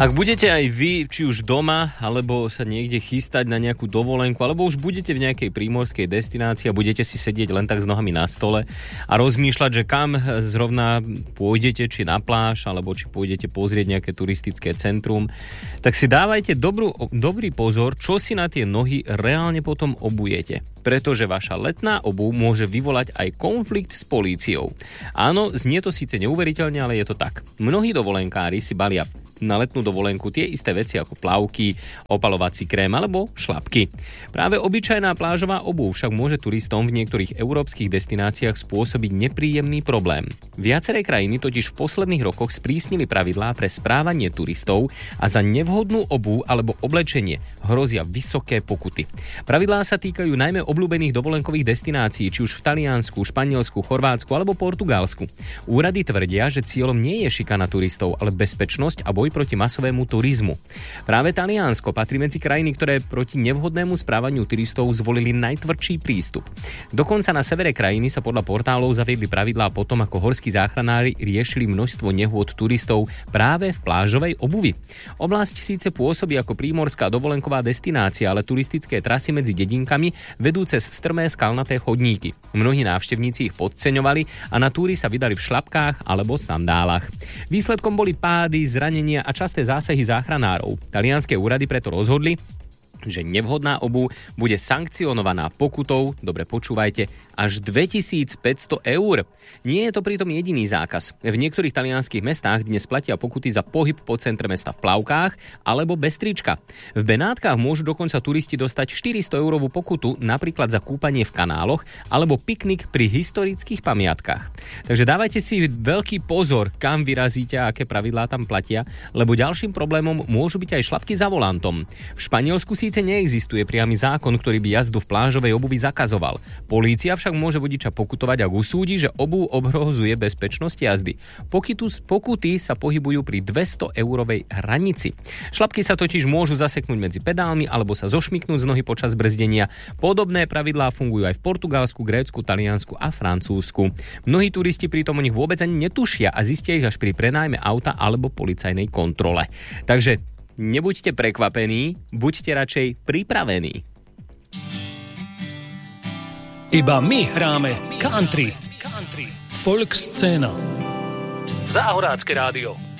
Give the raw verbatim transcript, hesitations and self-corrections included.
Ak budete aj vy, či už doma, alebo sa niekde chystať na nejakú dovolenku, alebo už budete v nejakej prímorskej destinácii a budete si sedieť len tak s nohami na stole a rozmýšľať, že kam zrovna pôjdete, či na pláž, alebo či pôjdete pozrieť nejaké turistické centrum, tak si dávajte dobrú, dobrý pozor, čo si na tie nohy reálne potom obujete. Pretože vaša letná obuv môže vyvolať aj konflikt s políciou. Áno, znie to síce neuveriteľne, ale je to tak. Mnohí dovolenkári si balia na letnú dovolenku tie isté veci ako plavky, opalovací krém alebo šlapky. Práve obyčajná plážová obuv však môže turistom v niektorých európskych destináciách spôsobiť nepríjemný problém. Viaceré krajiny totiž v posledných rokoch sprísnili pravidlá pre správanie turistov a za nevhodnú obuv alebo oblečenie hrozia vysoké pokuty. Pravidlá sa týkajú najmä obľúbených dovolenkových destinácií, či už v Taliansku, Španielsku, Chorvátsku alebo Portugalsku. Úrady tvrdia, že cieľom nie je šikana turistov, ale bezpečnosť a boj proti masovému turizmu. Práve Taliansko patrí medzi krajiny, ktoré proti nevhodnému správaniu turistov zvolili najtvrdší prístup. Dokonca na severe krajiny sa podľa portálov zaviedli pravidlá potom, ako horskí záchranári riešili množstvo nehôd turistov práve v plážovej obuvi. Oblasť síce pôsobí ako prímorská dovolenková destinácia, ale turistické trasy medzi dedinkami vedú cez strmé skalnaté chodníky. Mnohí návštevníci ich podceňovali a na túry sa vydali v šlapkách alebo sandálach. Výsledkom boli pády, zranenia a časté zásahy záchranárov. Talianske úrady preto rozhodli, že nevhodná obuv bude sankcionovaná pokutou, dobre počúvajte, až dvetisícpäťsto eur. Nie je to pritom jediný zákaz. V niektorých talianskych mestách dnes platia pokuty za pohyb po centre mesta v plavkách alebo bez trička. V Benátkach môžu dokonca turisti dostať štyristo eurovú pokutu napríklad za kúpanie v kanáloch alebo piknik pri historických pamiatkách. Takže dávajte si veľký pozor, kam vyrazíte a aké pravidlá tam platia, lebo ďalším problémom môžu byť aj šlapky za volantom. V Španielsku síce neexistuje priamy zákon, ktorý by jazdu v plážovej obuvi zakazoval. Polícia však môže vodiča pokutovať, ak usúdi, že obuv ohrozuje bezpečnosť jazdy. Pokutu, pokuty sa pohybujú pri dvesto eurovej hranici. Šlapky sa totiž môžu zaseknúť medzi pedálmi alebo sa zošmyknúť z nohy počas brzdenia. Podobné pravidlá fungujú aj v Portugalsku, Grécku, Taliansku a Francúzsku. Mnohí turisti pritom o nich vôbec ani netušia a zistia ich až pri prenájme auta alebo policajnej kontrole. Takže nebuďte prekvapení, buďte radšej pripravení. Iba my hráme country. Country. Folk scéna. Záhorácké rádio.